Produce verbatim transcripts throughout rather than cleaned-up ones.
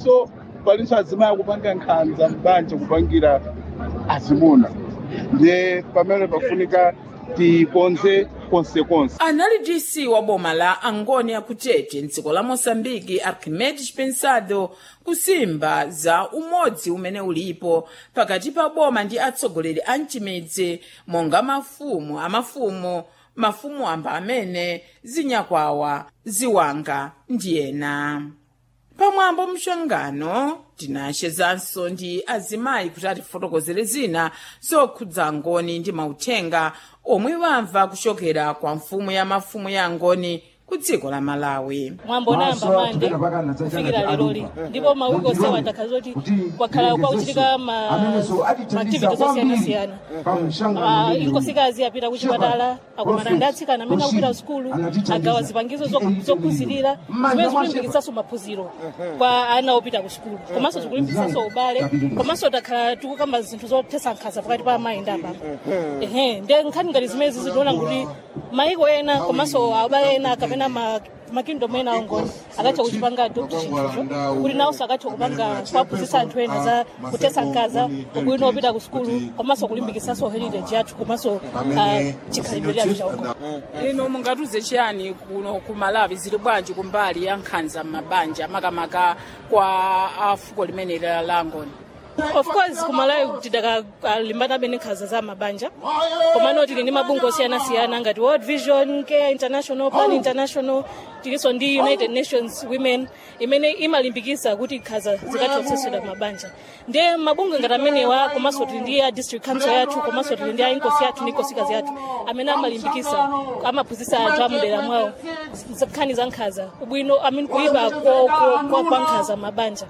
so palinso azimayi kupanga nkhanza mbanja kupangira azimuna ndiye pamene pafunika tikonze konsekonse. Anali D C wa boma la Angoni akutete mdziko la Mosambiki Arquimedes Pensado kusimba za umodzi umene ulipo pakati pa boma ndi atsogoleri a mchimedzi monga mafumu amafumu mafumu amba amene zinyakwawa ziwanga ndi ena. Pamwambo mshangano tinachezanso ndi azimayi kuti atifotokozere zina zokhudza Angoni ndi mauthenga omwe wamva kuchokera kwa mfumu ya mafumu ya Angoni ku dziko la Malawi. Mwambo namba mande kufikira lero ndipo mawiko onsewa atakhaza kuti kwakhala kwakuchitika ma activities osiyana-siyana. Inkosikazi apita kuchipatala akumana ndi atsikana amene akupita sukulu agawa zipangizo zophunzirira zimene zikulimbikitsanso maphunziro kwa ana opita ku sukulu komanso zikulimbikitsanso ubale komanso takhala tikukamba zinthu zothetsa nkhanza pakati pa amayi ndi ababa. Ehe nde nkhani ngati zimene zikuona kuti mayiko ena komanso abale ena kapena ma makingdom ena Angoni akatha kuchipanga adoption kuti nawonso akatha kupanga kuwaphunzitsa anthu ena za kuthetsa nkhanza ubwino opita ku sukulu komanso kulimbikitsanso heritage yathu komanso chikhalidwe chathu cha Angoni. Ino mungatiuze chiyani kuno ku Malawi zili bwanji kumbali ya nkhanza m'mabanja makamaka kwa afuko limene la Angoni? Of course kumalawi tidakalimbana bene nkhanza za mabanja komano tili ndi mabungwe osiyana-siyana ngati World Vision, Care International, Plan International, tilinso ndi United Nations Women imene imalimbikitsa kuti nkhanza zikatha kutsitsidwa mabanja. Ndiye mabungwe ngati amenewa komanso tili ndi district council yathu komanso tili ndi inkosi yathu ndi inkosikazi yathu amene amalimbikitsa amaphunzitsa anthu amudera mwawo nkhani za nkhanza ubwino amene kuyipa kwa nkhanza mabanja.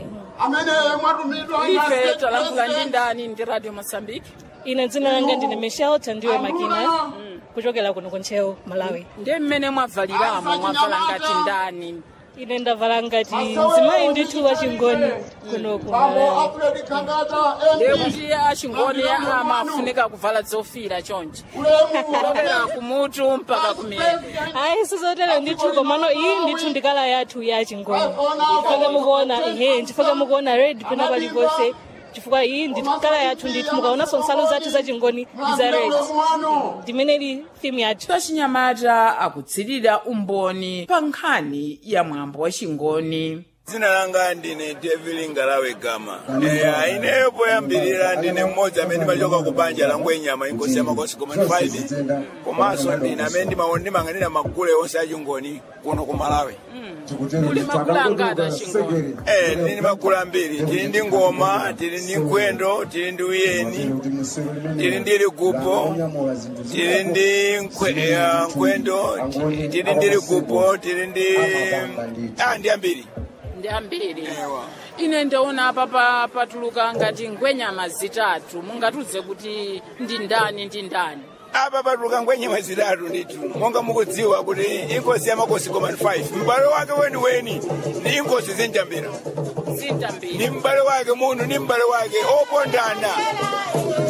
Ife talankhula ndi ndani ndi Radio Mosambiki? Ine dzina langa ndine Michelle Tandiwe Makina kuchokera kuno ku Nchewu, Malawi. Ndiye mmene mwavaliramo mwavala ngati ndani? Ine ndavala ngati mzimayi ndithu wa Chingoni kuno ku Malawi. Ndiye kuti achingoni amafunika kuvala zofira chonchi kuchokera kumutu mpaka kumene? Ayi sizotero ndithu komano iyi ndithu ndikala yathu ya Chingoni. Chifukwa mukuona ehe chifukwa mukuona red pena paliponse chifukwa iyi ndikala yathu ndithu mukaonanso nsalu zathu za Chingoni ndi za red ndimeneli theme yathu. Pachinyamata akutsirira umboni pa nkhani ya mwambo wa Chingoni. Dzina langa ndine Devil Ngalawe Gama. Eh ineyo poyambirira ndine mmodzi amene machoka ku banja la Ngwenyama inkosi ya makosi command five. Komanso ndine amene maondi mang'anira magule onse a Chingoni kuno ku Malawi. Kuli magula angati a Chingoni? Eh ndine magula ambiri, tili ndi ngoma, tili ndi nkwendo, tili ndi uyeni, tili ndi ligupo, tili ndi nkwendo, tili ndi ligupo, tili ndi ah ndi ambiri. Ndi ambiri. Ine ndaona apa patuluka ngati ngwenyama zitatu mungatiuze kuti ndi ndani ndi ndani? Apa patuluka ngwenyama zitatu ndithu monga mukudziwa kuti inkosi ya makosi command five mbale wake weni weni ni inkosi zinjambira zinjambira ni mbale wake mundu ni mbale wake opondana